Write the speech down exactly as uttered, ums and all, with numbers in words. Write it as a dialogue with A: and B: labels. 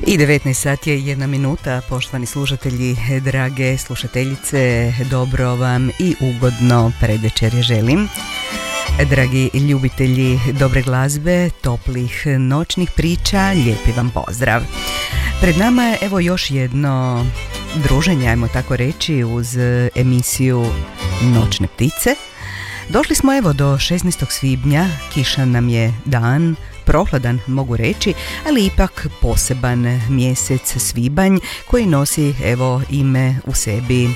A: I devetnaest sati je jedna minuta, poštovani slušatelji, drage slušateljice, dobro vam i ugodno predvečerje želim. Dragi ljubitelji dobre glazbe, toplih noćnih priča, lijepi vam pozdrav. Pred nama je evo još jedno druženje, ajmo tako reći, uz emisiju Noćne ptice. Došli smo evo do šesnaestog svibnja, kišan nam je dan, prohladan mogu reći, ali ipak poseban mjesec svibanj koji nosi evo ime u sebi